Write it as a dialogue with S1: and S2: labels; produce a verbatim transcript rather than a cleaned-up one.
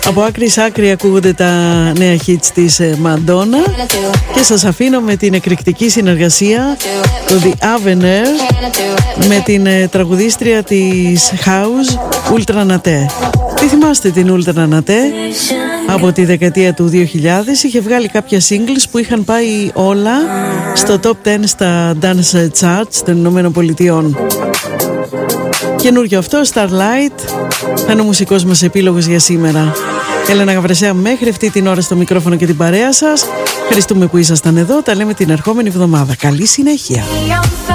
S1: Από άκρη σ' άκρη ακούγονται τα νέα hits της Μαντόνα και σας αφήνω με την εκρηκτική συνεργασία του The Avener με την τραγουδίστρια της House Ultra Naté. Τι θυμάστε την Ultra Naté? Από τη δεκαετία του δύο χιλιάδες είχε βγάλει κάποια singles που είχαν πάει όλα στο top δέκα στα dance charts των Ηνωμένων Πολιτειών. Καινούριο αυτό, Starlight, θα είναι ο μουσικός μας επίλογος για σήμερα. Έλενα Γαβρεσέα μέχρι αυτή την ώρα στο μικρόφωνο και την παρέα σας. Ευχαριστούμε που ήσασταν εδώ. Τα λέμε την ερχόμενη εβδομάδα. Καλή συνέχεια.